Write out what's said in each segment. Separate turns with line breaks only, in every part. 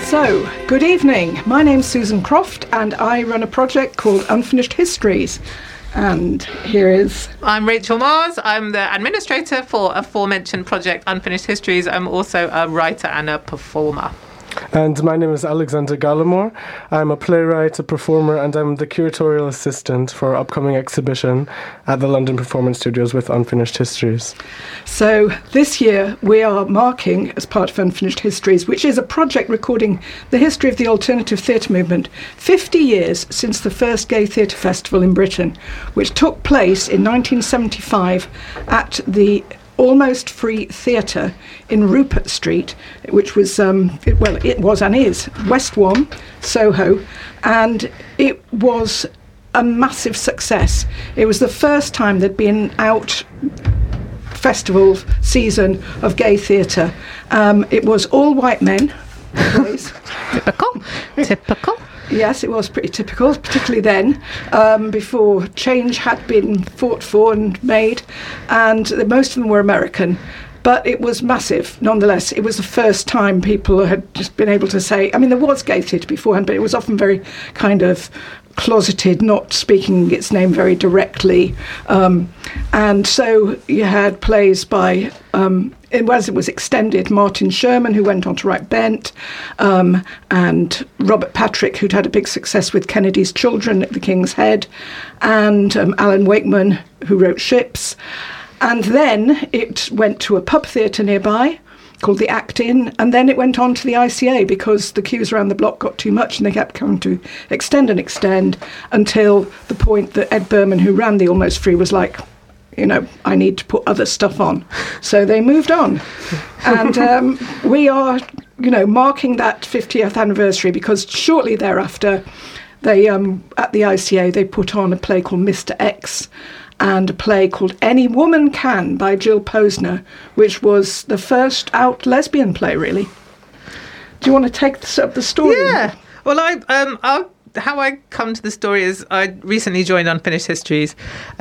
So, good evening. My name's Susan Croft and I run a project called Unfinished Histories. And here is...
I'm Rachel Mars. I'm the administrator for aforementioned project Unfinished Histories. I'm also a writer and a performer.
And my name is Alexander Gallimore. I'm a playwright, a performer, and I'm the curatorial assistant for our upcoming exhibition at the London Performance Studios with Unfinished Histories.
So this year we are marking, as part of Unfinished Histories, which is a project recording the history of the alternative theatre movement, 50 years since the first Gay Theatre Festival in Britain, which took place in 1975 at the Almost Free Theatre in Rupert Street, which was, it was and is, West 1, Soho, and it was a massive success. It was the first time there'd been out festival season of gay theatre. It was all white men, boys.
Typical.
Yes, it was pretty typical, particularly then, before change had been fought for and made, and most of them were American. But it was massive, nonetheless. It was the first time people had just been able to say, I mean, there was gay theatre beforehand, but it was often very kind of closeted, not speaking its name very directly. And so you had plays by... it was extended, Martin Sherman, who went on to write Bent, and Robert Patrick, who'd had a big success with Kennedy's Children at the King's Head, and Alan Wakeman, who wrote Ships. And then it went to a pub theatre nearby called the Act Inn, and then it went on to the ICA because the queues around the block got too much and they kept coming to extend and extend until the point that Ed Berman, who ran the Almost Free, was like, you know, I need to put other stuff on. So they moved on. And we are, you know, marking that 50th anniversary because shortly thereafter, they at the ICA, they put on a play called Mr. X and a play called Any Woman Can by Jill Posner, which was the first out lesbian play, really. Do you want to take up the story?
Yeah. Well, how I come to the story is I recently joined Unfinished Histories,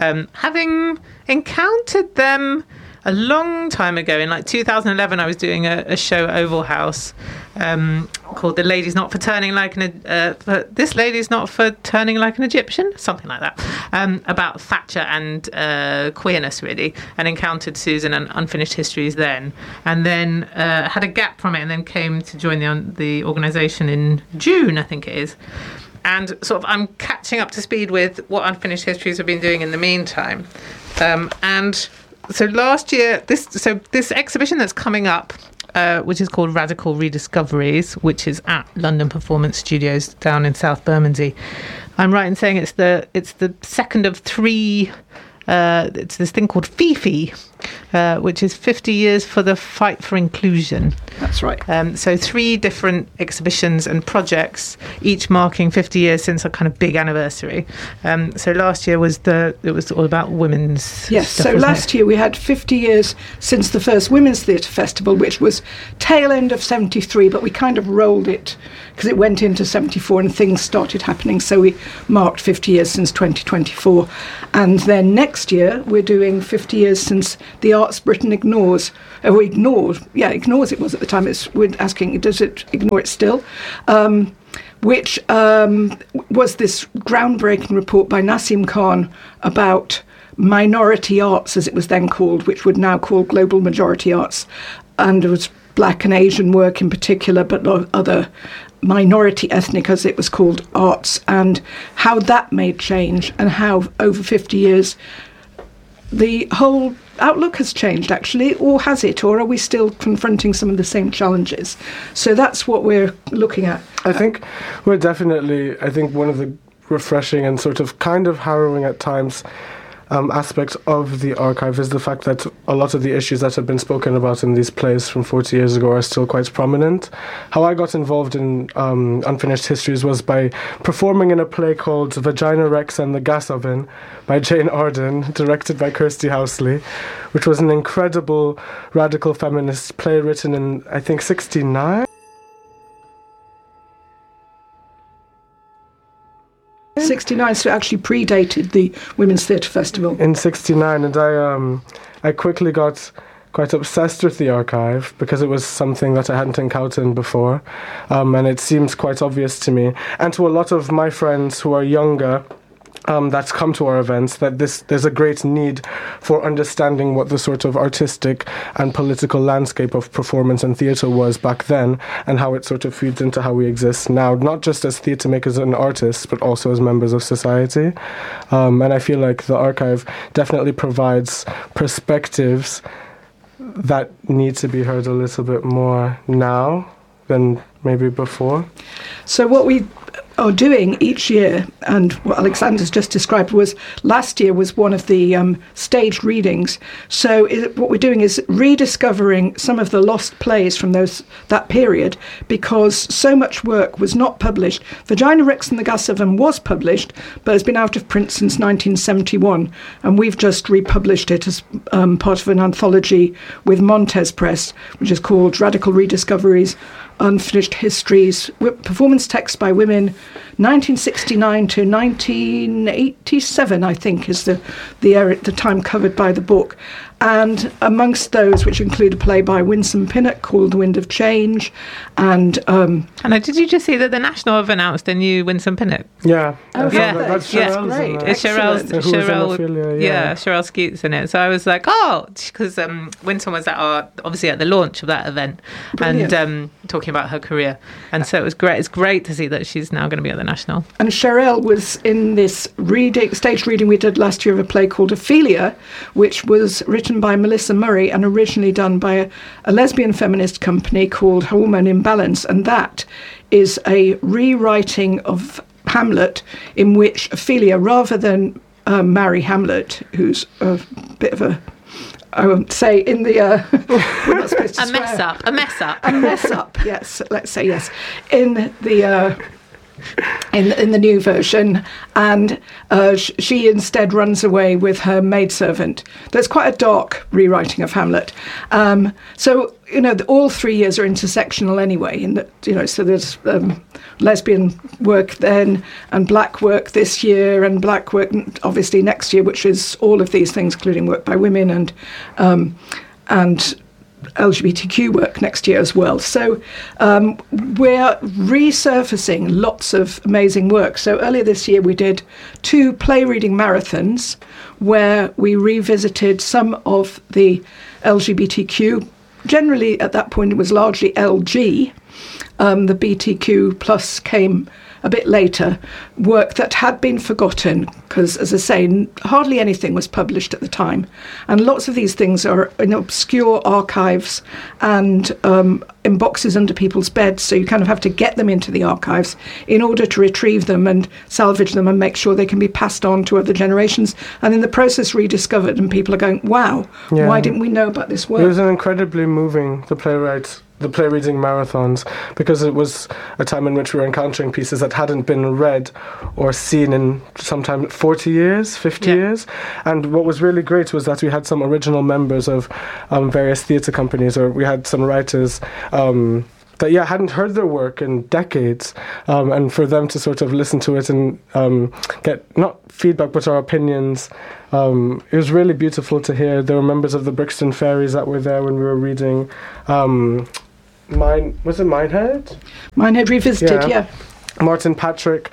having encountered them a long time ago. In like 2011, I was doing a show at Oval House called "The Lady's Not for Turning Like This Lady's Not for Turning Like an Egyptian," something like that, about Thatcher and queerness, really, and encountered Susan and Unfinished Histories then, and then had a gap from it, and then came to join the organisation in June, I think it is. And sort of I'm catching up to speed with what Unfinished Histories have been doing in the meantime. And so last year, this exhibition that's coming up, which is called Radical Rediscoveries, which is at London Performance Studios down in South Bermondsey. I'm right in saying it's the second of three. It's this thing called FIFI, which is 50 years for the fight for inclusion.
That's right.
So 3 different exhibitions and projects, each marking 50 years since a kind of big anniversary. So last year it was all about women's.
Yes.
Stuff,
so last year we had 50 years since the first Women's Theatre Festival, which was tail end of 73, but we kind of rolled it because it went into 74 and things started happening. So we marked 50 years since 2024, and then next year we're doing 50 years since the arts Britain ignores. Ignores it was at the time. We're asking, does it ignore it still? Which was this groundbreaking report by Nassim Khan about minority arts, as it was then called, which would now call global majority arts. And it was Black and Asian work in particular, but other minority ethnic, as it was called, arts, and how that made change, and how over 50 years the whole outlook has changed, actually, or has it, or are we still confronting some of the same challenges? So that's what we're looking at.
I think we're definitely, one of the refreshing and sort of kind of harrowing at times aspect of the archive is the fact that a lot of the issues that have been spoken about in these plays from 40 years ago are still quite prominent. How I got involved in Unfinished Histories was by performing in a play called Vagina Rex and the Gas Oven by Jane Arden, directed by Kirsty Housley, which was an incredible radical feminist play written in, I think, 69?
69, so it actually predated the Women's Theatre Festival.
In 69, and I quickly got quite obsessed with the archive because it was something that I hadn't encountered before, and it seems quite obvious to me and to a lot of my friends who are younger. That's come to our events, that there's a great need for understanding what the sort of artistic and political landscape of performance and theatre was back then, and how it sort of feeds into how we exist now, not just as theatre makers and artists, but also as members of society. And I feel like the archive definitely provides perspectives that need to be heard a little bit more now than maybe before.
So what we are doing each year, and what Alexander's just described, was last year was one of the staged readings. So what we're doing is rediscovering some of the lost plays from that period, because so much work was not published. Vagina Rex and the Gas Oven was published, but has been out of print since 1971, and we've just republished it as part of an anthology with Montez Press, which is called Radical Rediscoveries, Unfinished Histories, Performance Texts by Women, 1969 to 1987, I think, is the time covered by the book. And amongst those, which include a play by Winsome Pinnock called The Wind of Change, and
Anna, did you just see that the National have announced a new Winsome Pinnock?
Yeah,
oh,
yeah,
that's
yeah,
Cheryl's,
great.
isn't it?
It's Cheryl,
Ophelia,
Cheryl Skeets in it. So I was like, oh, because Winsome was obviously at the launch of that event.
Brilliant.
And talking about her career, and so it was great. It's great to see that she's now going to be at the National.
And Cheryl was in this stage reading we did last year of a play called Ophelia, which was written by Melissa Murray and originally done by a lesbian feminist company called Hormone Imbalance, and that is a rewriting of Hamlet in which Ophelia, rather than marry Hamlet, who's a bit of a, I won't say in the we're not supposed to swear.
A mess up.
Yes, let's say yes, in the in the new version, and she instead runs away with her maidservant. There's quite a dark rewriting of Hamlet. So all 3 years are intersectional anyway. In that so there's lesbian work then, and black work this year, and black work obviously next year, which is all of these things, including work by women and LGBTQ work next year as well. So we're resurfacing lots of amazing work. So earlier this year we did 2 play reading marathons where we revisited some of the LGBTQ. Generally at that point it was largely LG. The BTQ plus came a bit later, work that had been forgotten because, as I say, hardly anything was published at the time. And lots of these things are in obscure archives and in boxes under people's beds, so you kind of have to get them into the archives in order to retrieve them and salvage them and make sure they can be passed on to other generations, and in the process rediscovered, and people are going, wow, why didn't we know about this work?
It was an incredibly moving, the play reading marathons, because it was a time in which we were encountering pieces that hadn't been read or seen in sometimes 40 years, 50 years. And what was really great was that we had some original members of various theatre companies, or we had some writers that hadn't heard their work in decades, and for them to sort of listen to it and get not feedback but our opinions. It was really beautiful to hear. There were members of the Brixton Fairies that were there when we were reading. Was it Minehead?
Minehead Revisited, yeah.
Martin Patrick,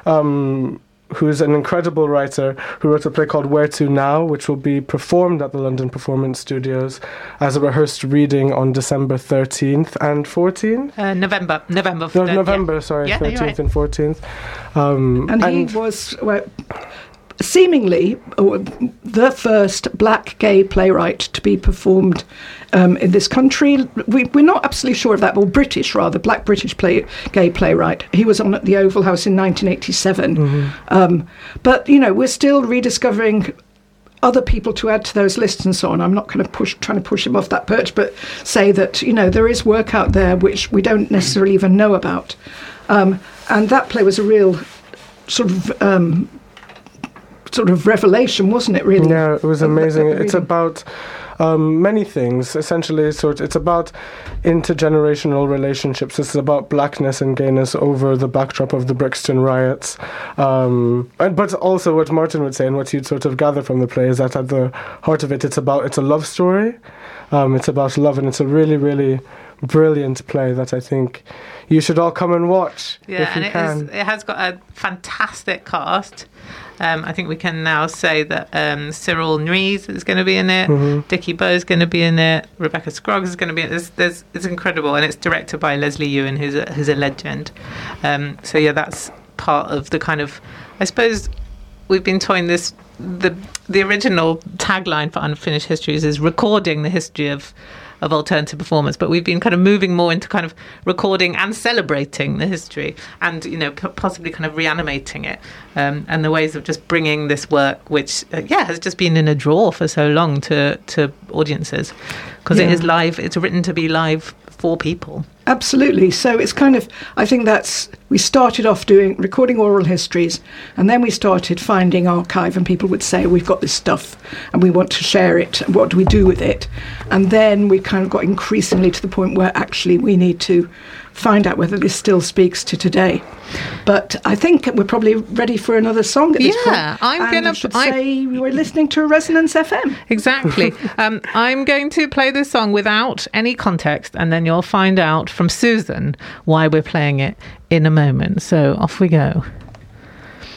who's an incredible writer, who wrote a play called Where To Now, which will be performed at the London Performance Studios as a rehearsed reading on December 13th and 14th?
November.
November, sorry, 13th
right.
and 14th.
And he was seemingly the first black gay playwright to be performed in this country. We're not absolutely sure of that, or British rather, black British gay playwright. He was on at the Oval House in 1987. Mm-hmm. But, we're still rediscovering other people to add to those lists and so on. I'm not kind of trying to push him off that perch, but say that, there is work out there which we don't necessarily even know about. And that play was a real sort of revelation, wasn't it, really?
Yeah, it was amazing. It's about many things. Essentially, it's about intergenerational relationships. It's about blackness and gayness over the backdrop of the Brixton riots. But also what Martin would say and what you'd sort of gather from the play is that at the heart of it, it's a love story. It's about love, and it's a really, really brilliant play that I think you should all come and watch if you can.
It has got a fantastic cast. I think we can now say that Cyril Nries is going to be in it, Dickie Bowe is going to be in it, Rebecca Scroggs is going to be in it. It's incredible, and it's directed by Leslie Ewan, who's a legend. So yeah, that's part of the kind of, I suppose, we've been toying this. The original tagline for Unfinished Histories is recording the history of alternative performance, but we've been kind of moving more into kind of recording and celebrating the history, and possibly kind of reanimating it, and the ways of just bringing this work, which has just been in a drawer for so long, to audiences, because it is live. It's written to be live for people.
Absolutely. So it's kind of, I think we started off recording oral histories, and then we started finding archive, and people would say, we've got this stuff and we want to share it. What do we do with it? And then we kind of got increasingly to the point where actually we need to find out whether this still speaks to today. But I think we're probably ready for another song at this point.
Yeah, I should
say we're listening to Resonance FM.
Exactly. I'm going to play this song without any context, and then you'll find out from Susan why we're playing it in a moment. So off we go.